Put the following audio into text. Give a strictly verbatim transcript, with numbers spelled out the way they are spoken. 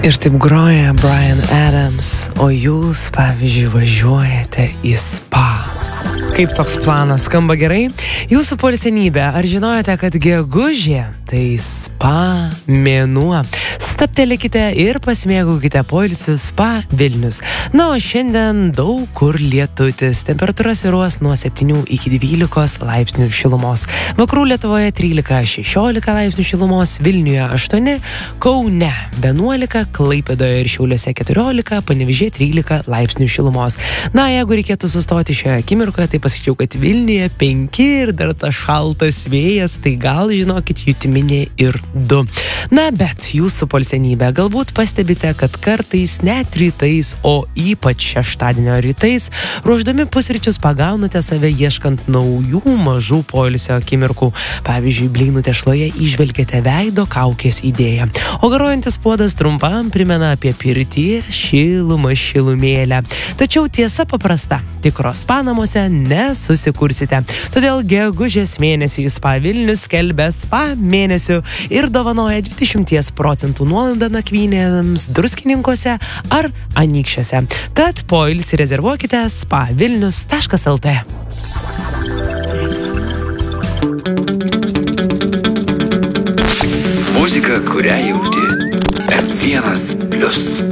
Ir taip groja Bryan Adams, o jūs, pavyzdžiui, važiuojate į spa. Kaip toks planas skamba gerai? Jūsų poilsienybė, ar žinojote, kad gegužė tai spa mėnuo? Staptelėkite ir pasimėgaukite poilsiu Spa Vilnius. Na, o šiandien daug kur lietutis. Temperatūra svyruos nuo septynių iki dvylikos laipsnių šilumos. Vakarų Lietuvoje trylika šešiolika laipsnių šilumos, Vilniuje aštuoni, Kaune vienuolika, Klaipėdoje ir Šiauliuose keturiolika, Panevėžyje trylika laipsnių šilumos. Na, jeigu reikėtų sustoti šioje akimirkoje, tai pasakyčiau, kad Vilniuje penki ir dar tas šaltas vėjas, tai gal, žinokit, jutiminė ir du. Na, bet jūsų poilsienybė, galbūt pastebite, kad kartais net rytais, o ypač šeštadienio rytais, ruošdami pusryčius pagaunate save ieškant naujų mažų poilsio akimirkų. Pavyzdžiui, blynų tešloje įžvelgiate veido kaukės idėją, o garuojantis puodas trumpam primena apie pirtį, šilumą, šilumėlę. Tačiau tiesa paprasta, tikros spa namuose nesusikursite. Todėl gegužės mėnesį Spa Vilnius skelbia spa mėnesių ir dovanoja dvidešimt procentų nuolaidą nakvynėms Druskininkuose ar Anykščiuose. Tad poilsį rezervuokite spa vilnius taškas el tė. Muzika, kurią jauti. em vienas plius.